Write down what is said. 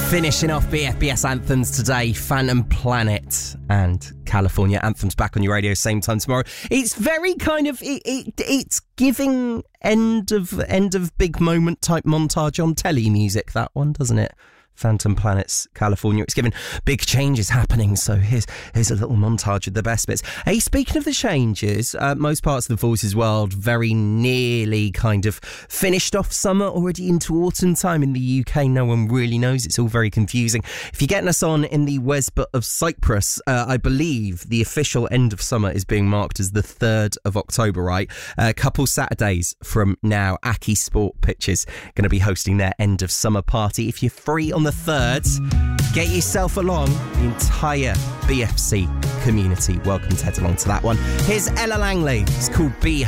Finishing off BFBS anthems today, Phantom Planet and California Anthems back on your radio same time tomorrow. It's very kind of it's giving end of big moment type montage on telly music, that one, doesn't it? Phantom Planet's California. It's given big changes happening, so here's a little montage of the best bits. Hey, speaking of the changes, most parts of the Voices world very nearly kind of finished off summer, already into autumn time. In the UK, no one really knows. It's all very confusing. If you're getting us on in the Wesbut of Cyprus, I believe the official end of summer is being marked as the 3rd of October, right? A couple Saturdays from now, Aki Sport Pitches going to be hosting their end of summer party. If you're free on the 3rd, get yourself along. The entire BFC community welcome to head along to that one. Here's Ella Langley. It's called Be